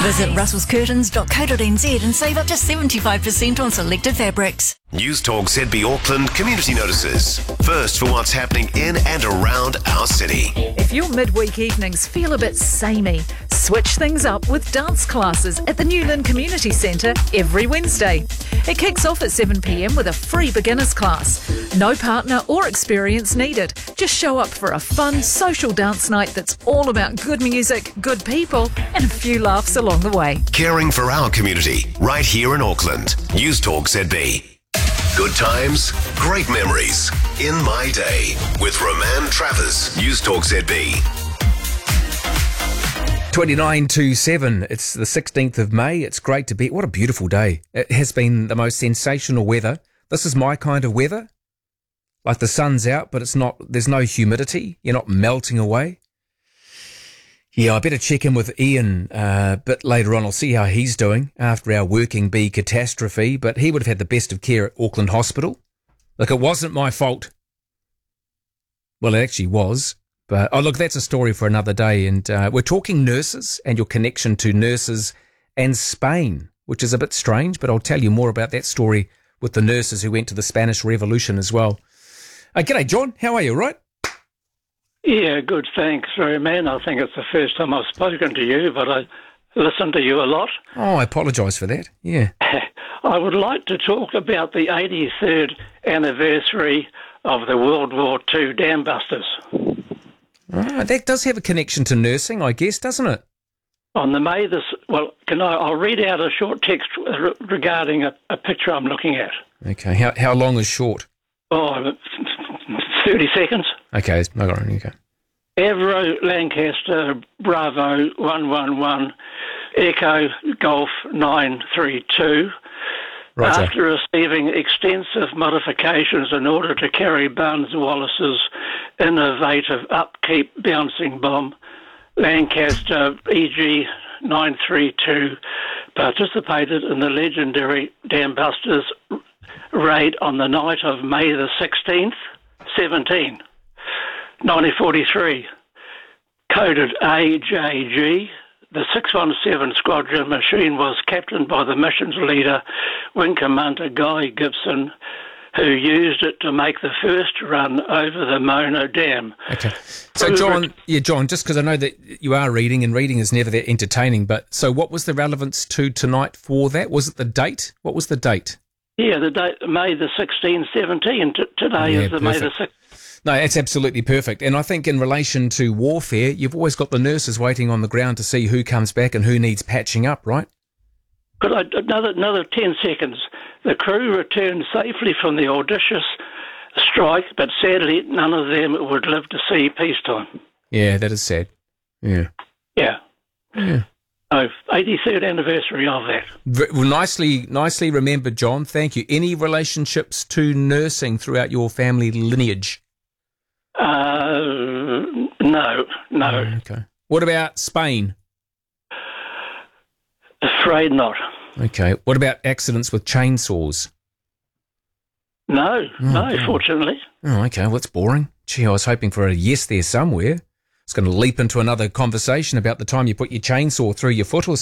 Visit russellscurtains.co.nz and save up to 75% on selected fabrics. News Talk ZB Auckland community notices. First for what's happening in and around our city. If your midweek evenings feel a bit samey, switch things up with dance classes at the Newland Community Centre every Wednesday. It kicks off at 7 p.m. with a free beginners class. No partner or experience needed. Just show up for a fun social dance night that's all about good music, good people, and a few laughs along the way. Caring for our community right here in Auckland. News Talk ZB. Good times, great memories. In My Day with Roman Travers. News Talk ZB. 29 to 7. It's the 16th of May. It's great to be. What a beautiful day. It has been the most sensational weather. This is my kind of weather. Like the sun's out, but it's not. There's no humidity. You're not melting away. Yeah, I better check in with Ian a bit later on. I'll see how he's doing after our working bee catastrophe, but he would have had the best of care at Auckland Hospital. Look, it wasn't my fault. Well, it actually was. But, oh, look, that's a story for another day. And we're talking nurses and your connection to nurses and Spain, which is a bit strange, but I'll tell you more about that story with the nurses who went to the Spanish Revolution as well. G'day, John. How are you, right? Yeah, good, thanks, man. I think it's the first time I've spoken to you, but I listen to you a lot. Oh, I apologise for that, yeah. I would like to talk about the 83rd anniversary of the World War II dam busters. Oh, that does have a connection to nursing, I guess, doesn't it? On the May this... Well, I'll read out a short text regarding a picture I'm looking at. Okay, how long is short? Oh, 30 seconds. Okay, no, okay. Avro Lancaster Bravo 111 Echo Golf 932. Roger. After receiving extensive modifications in order to carry Barnes Wallace's innovative upkeep bouncing bomb, Lancaster EG 932 participated in the legendary Dam Busters raid on the night of May the 16th, 1943. Coded AJG, the 617 Squadron machine was captained by the mission's leader, Wing Commander Guy Gibson, who used it to make the first run over the Mono Dam. Okay. So, John, just because I know that you are reading, and reading is never that entertaining, but so what was the relevance to tonight for that? Was it the date? What was the date? Yeah, the date, May the 16th, 17. Today is the May the 16th. No, that's absolutely perfect. And I think in relation to warfare, you've always got the nurses waiting on the ground to see who comes back and who needs patching up, right? But another 10 seconds. The crew returned safely from the audacious strike, but sadly none of them would live to see peacetime. Yeah, that is sad. Yeah. Yeah. Oh, 83rd anniversary of that. Well, nicely remembered, John. Thank you. Any relationships to nursing throughout your family lineage? No. Okay. What about Spain? Afraid not. Okay. What about accidents with chainsaws? No, fortunately. Oh, okay. Well, that's boring. Gee, I was hoping for a yes there somewhere. It's going to leap into another conversation about the time you put your chainsaw through your foot or